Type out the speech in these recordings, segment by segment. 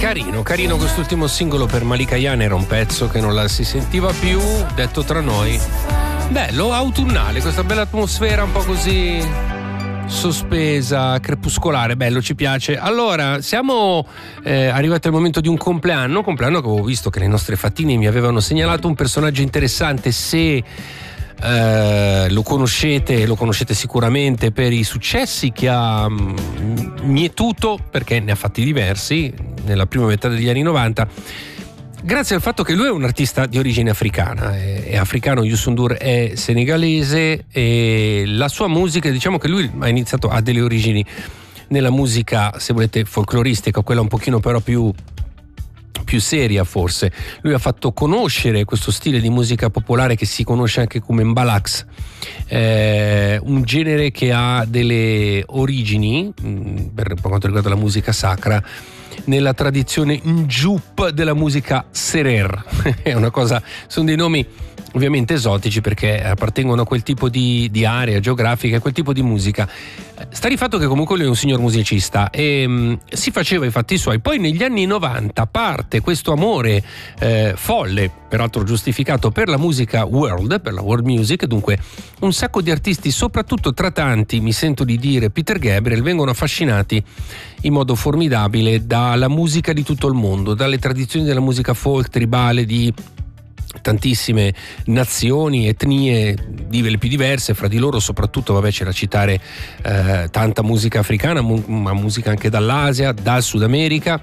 Carino quest'ultimo singolo per Malika Ayane, era un pezzo che non la si sentiva più, detto tra noi. Bello, autunnale, questa bella atmosfera un po' così sospesa, crepuscolare, bello, ci piace. Allora, siamo arrivati al momento di un compleanno che avevo visto che le nostre fattine mi avevano segnalato un personaggio interessante. Se lo conoscete sicuramente per i successi che ha mietuto, perché ne ha fatti diversi nella prima metà degli anni 90, grazie al fatto che lui è un artista di origine africana, è africano. Youssou N'Dour è senegalese e la sua musica, diciamo che lui ha iniziato a delle origini nella musica, se volete, folcloristica, quella un pochino però più seria forse. Lui ha fatto conoscere questo stile di musica popolare che si conosce anche come mbalax, un genere che ha delle origini, per quanto riguarda la musica sacra, nella tradizione njup della musica serer. È una cosa, sono dei nomi ovviamente esotici perché appartengono a quel tipo di area geografica, a quel tipo di musica. Sta di fatto che comunque lui è un signor musicista e si faceva i fatti suoi. Poi negli anni 90 parte questo amore folle, peraltro giustificato, per la musica world, per la world music. Dunque un sacco di artisti, soprattutto tra tanti, mi sento di dire Peter Gabriel, vengono affascinati in modo formidabile dalla musica di tutto il mondo, dalle tradizioni della musica folk tribale di tantissime nazioni, etnie, le più diverse fra di loro. Soprattutto c'è da citare tanta musica africana, ma musica anche dall'Asia, dal Sud America,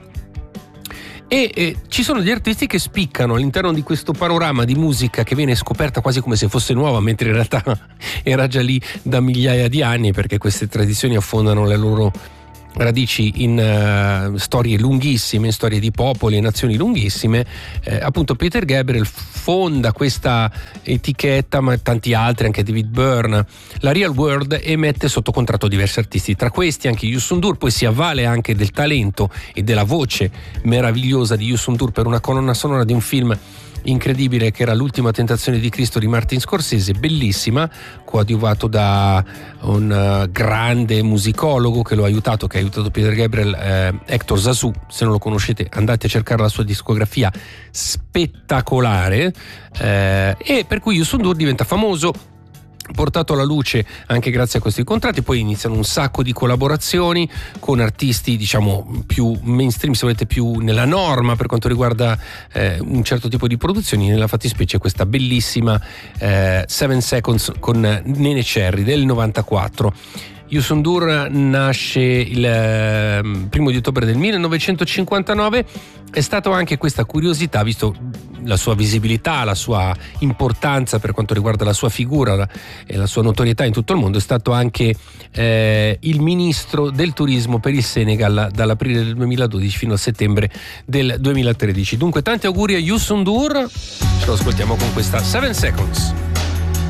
e ci sono degli artisti che spiccano all'interno di questo panorama di musica che viene scoperta quasi come se fosse nuova, mentre in realtà era già lì da migliaia di anni, perché queste tradizioni affondano le loro radici in storie lunghissime, in storie di popoli e nazioni lunghissime. Appunto Peter Gabriel fonda questa etichetta, ma tanti altri, anche David Byrne, la Real World, e mette sotto contratto diversi artisti, tra questi anche Youssou N'Dour. Poi si avvale anche del talento e della voce meravigliosa di Youssou N'Dour per una colonna sonora di un film incredibile che era L'ultima tentazione di Cristo di Martin Scorsese, bellissima, coadiuvato da un grande musicologo che ha aiutato Peter Gabriel, Hector Zazou. Se non lo conoscete andate a cercare la sua discografia spettacolare, e per cui Youssou N'Dour diventa famoso, portato alla luce anche grazie a questi contratti. Poi iniziano un sacco di collaborazioni con artisti, diciamo, più mainstream, se volete, più nella norma per quanto riguarda un certo tipo di produzioni. Nella fattispecie questa bellissima 7 Seconds con Nene Cherry del 94. Youssou N'Dour nasce il 1 di ottobre del 1959. È stato anche questa curiosità, visto la sua visibilità, la sua importanza per quanto riguarda la sua figura e la sua notorietà in tutto il mondo, è stato anche il ministro del turismo per il Senegal dall'aprile del 2012 fino a settembre del 2013. Dunque tanti auguri a Youssou N'Dour, ce lo ascoltiamo con questa 7 Seconds.